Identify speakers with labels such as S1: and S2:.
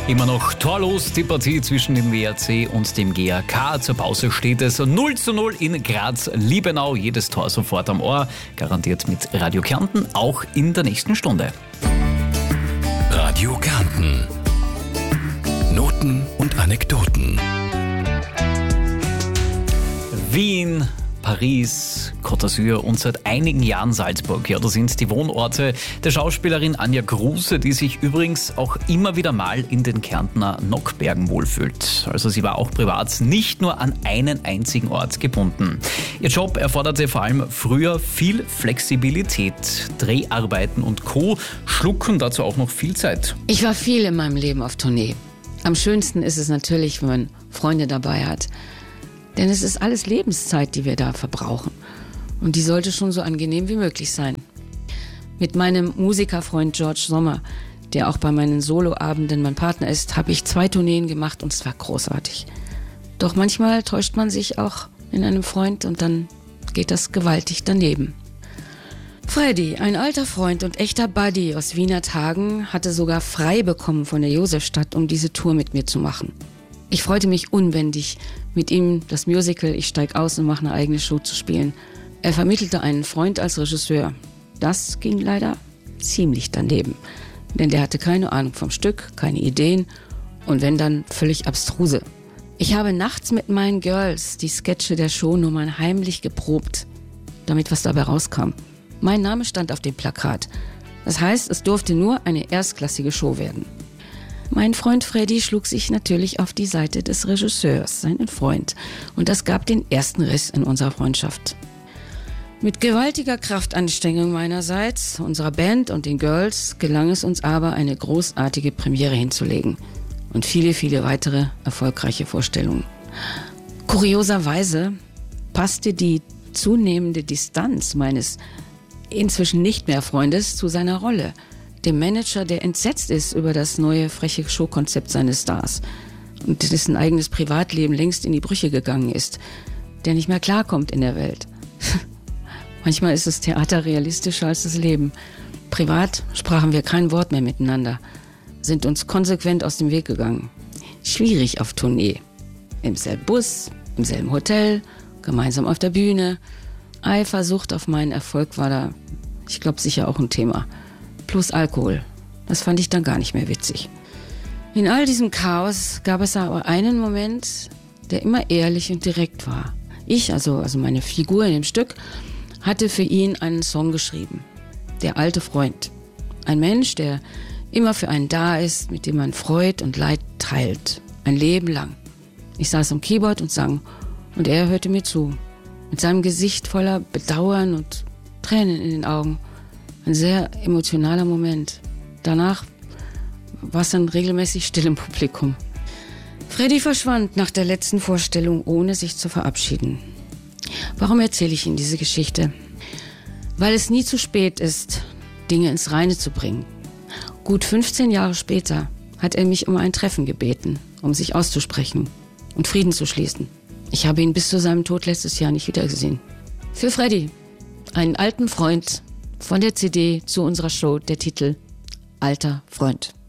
S1: Immer noch torlos die Partie zwischen dem WRC und dem GAK. Zur Pause steht es 0:0 in Graz-Liebenau. Jedes Tor sofort am Ohr. Garantiert mit Radio Kärnten, auch in der nächsten Stunde.
S2: Radio Kärnten. Noten und Anekdoten.
S1: Wien, Paris, Côte d'Azur und seit einigen Jahren Salzburg. Ja, das sind die Wohnorte der Schauspielerin Anja Kruse, die sich übrigens auch immer wieder mal in den Kärntner Nockbergen wohlfühlt. Also sie war auch privat nicht nur an einen einzigen Ort gebunden. Ihr Job erforderte vor allem früher viel Flexibilität. Dreharbeiten und Co. schlucken dazu auch noch viel Zeit.
S3: Ich war viel in meinem Leben auf Tournee. Am schönsten ist es natürlich, wenn man Freunde dabei hat. Denn es ist alles Lebenszeit, die wir da verbrauchen. Und die sollte schon so angenehm wie möglich sein. Mit meinem Musikerfreund George Sommer, der auch bei meinen Soloabenden mein Partner ist, habe ich 2 Tourneen gemacht und es war großartig. Doch manchmal täuscht man sich auch in einem Freund und dann geht das gewaltig daneben. Freddy, ein alter Freund und echter Buddy aus Wiener Tagen, hatte sogar frei bekommen von der Josefstadt, um diese Tour mit mir zu machen. Ich freute mich unbändig, mit ihm das Musical Ich steig aus und mache eine eigene Show zu spielen. Er vermittelte einen Freund als Regisseur. Das ging leider ziemlich daneben, denn der hatte keine Ahnung vom Stück, keine Ideen und wenn dann völlig abstruse. Ich habe nachts mit meinen Girls die Sketche der Shownummern heimlich geprobt, damit was dabei rauskam. Mein Name stand auf dem Plakat. Das heißt, es durfte nur eine erstklassige Show werden. Mein Freund Freddy schlug sich natürlich auf die Seite des Regisseurs, seinen Freund. Und das gab den ersten Riss in unserer Freundschaft. Mit gewaltiger Kraftanstrengung meinerseits, unserer Band und den Girls gelang es uns aber, eine großartige Premiere hinzulegen. Und viele, viele weitere erfolgreiche Vorstellungen. Kurioserweise passte die zunehmende Distanz meines inzwischen nicht mehr Freundes zu seiner Rolle. Dem Manager, der entsetzt ist über das neue freche Showkonzept seines Stars und dessen eigenes Privatleben längst in die Brüche gegangen ist, der nicht mehr klarkommt in der Welt. Manchmal ist das Theater realistischer als das Leben. Privat sprachen wir kein Wort mehr miteinander, sind uns konsequent aus dem Weg gegangen. Schwierig auf Tournee. Im selben Bus, im selben Hotel, gemeinsam auf der Bühne. Eifersucht auf meinen Erfolg war da, ich glaube, sicher auch ein Thema. Plus Alkohol. Das fand ich dann gar nicht mehr witzig. In all diesem Chaos gab es aber einen Moment, der immer ehrlich und direkt war. Ich, also meine Figur in dem Stück, hatte für ihn einen Song geschrieben. Der alte Freund. Ein Mensch, der immer für einen da ist, mit dem man Freud und Leid teilt. Ein Leben lang. Ich saß am Keyboard und sang. Und er hörte mir zu. Mit seinem Gesicht voller Bedauern und Tränen in den Augen. Ein sehr emotionaler Moment. Danach war es dann regelmäßig still im Publikum. Freddy verschwand nach der letzten Vorstellung, ohne sich zu verabschieden. Warum erzähle ich Ihnen diese Geschichte? Weil es nie zu spät ist, Dinge ins Reine zu bringen. Gut 15 Jahre später hat er mich um ein Treffen gebeten, um sich auszusprechen und Frieden zu schließen. Ich habe ihn bis zu seinem Tod letztes Jahr nicht wiedergesehen. Für Freddy, einen alten Freund, von der CD zu unserer Show, der Titel Alter Freund.